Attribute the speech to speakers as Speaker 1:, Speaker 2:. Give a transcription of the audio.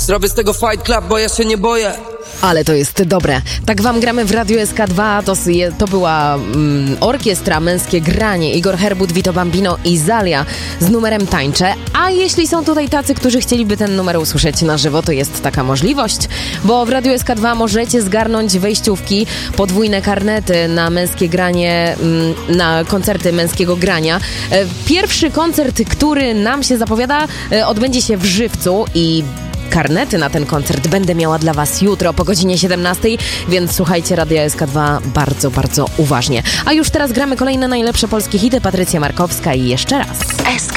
Speaker 1: Zrobię z tego Fight Club, bo ja się nie boję.
Speaker 2: Ale to jest dobre. Tak wam gramy w Radiu SK2. To była orkiestra Męskie Granie. Igor Herbut, Vito Bambino i Zalia z numerem Tańczę. A jeśli są tutaj tacy, którzy chcieliby ten numer usłyszeć na żywo, to jest taka możliwość, bo w Radiu SK2 możecie zgarnąć wejściówki, podwójne karnety na Męskie Granie, na koncerty Męskiego Grania. Pierwszy koncert, który nam się zapowiada, odbędzie się w Żywcu i karnety na ten koncert będę miała dla was jutro po godzinie 17, więc słuchajcie Radia SK2 bardzo, bardzo uważnie. A już teraz gramy kolejne najlepsze polskie hity. Patrycja Markowska i jeszcze raz.